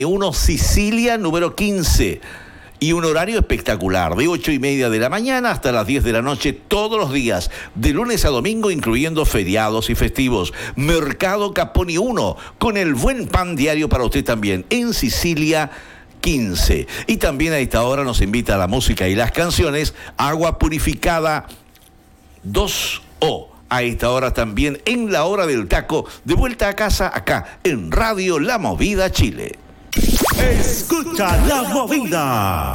1 Sicilia número 15. Y un horario espectacular, de 8:30 de la mañana hasta las 10 de la noche, todos los días, de lunes a domingo, incluyendo feriados y festivos. Mercado Caponi 1, con el buen pan diario para usted también, en Sicilia 15. Y también a esta hora nos invita a la música y las canciones, Agua Purificada 2O. A esta hora también, en la hora del taco, de vuelta a casa, acá, en Radio La Movida Chile. Escucha La Movida.